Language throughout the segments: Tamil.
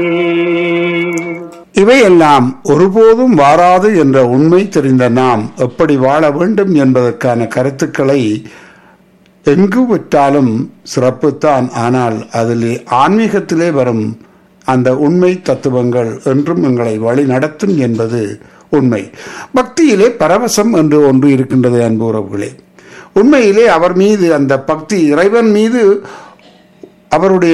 இவையெல்லாம் ஒருபோதும் வாராது என்ற உண்மை தெரிந்த நாம் எப்படி வாழ வேண்டும் என்பதற்கான கருத்துக்களை எங்கு விட்டாலும் சிறப்புத்தான். ஆனால் அதிலே ஆன்மீகத்திலே வரும் அந்த உண்மை தத்துவங்கள் என்றும் எங்களை வழி நடத்தும் என்பது உண்மை. பக்தியிலே பரவசம் என்று ஒன்று இருக்கின்றது அன்பு உறவுகளே. உண்மையிலே அவர் மீது அந்த பக்தி, இறைவன் மீது அவருடைய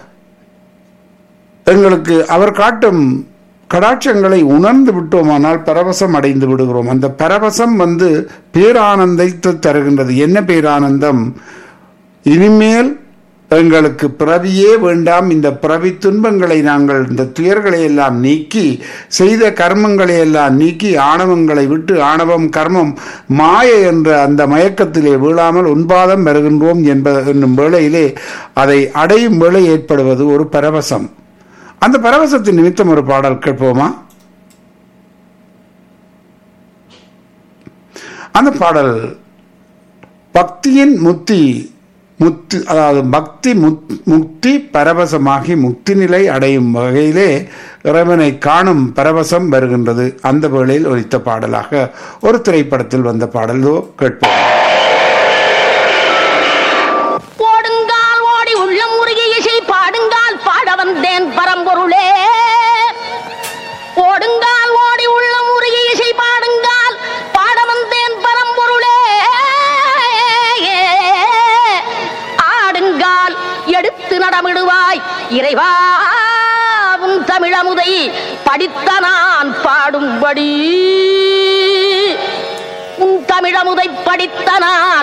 எங்களுக்கு அவர் காட்டும் கடாட்சங்களை உணர்ந்து விட்டோமானால் பரவசம் அடைந்து விடுகிறோம். அந்த பரவசம் பேரானந்தத்தை தருகின்றது. என்ன பேரானந்தம்? இனிமேல் எங்களுக்கு பிறவியே வேண்டாம், இந்த பிறவி துன்பங்களை நாங்கள், இந்த துயர்களை எல்லாம் நீக்கி, செய்த கர்மங்களை எல்லாம் நீக்கி, ஆணவங்களை விட்டு, ஆணவம் கர்மம் மாய என்ற அந்த மயக்கத்திலே வீழாமல் உன்பாதம் வருகின்றோம் என்னும் வேளையிலே அதை அடையும் வேளை ஏற்படுவது ஒரு பரவசம். அந்த பரவசத்தின் நிமித்தம் ஒரு பாடல் கேட்போமா? அந்த பாடல் பக்தியின் முத்தி, அதாவது பக்தி முக்தி பரவசமாகி முக்தி நிலை அடையும் வகையிலே இறைவனை காணும் பரவசம் வருகின்றது. அந்த வேளையில் ஒலித்த பாடலாக ஒரு திரைப்படத்தில் வந்த பாடலோ கேட்போம். வந்தேன் பரம்பொருளே, ஓடுங்கால் ஓடி உள்ள முருகி இசை பாடுங்கால் பாட வந்தேன் பரம்பொருளே, ஆடுங்கால் எடுத்து நடமிடுவாய் இறைவாவும் தமிழமுதை படித்த நான் பாடும்படி, உன் தமிழமுதை படித்த நான்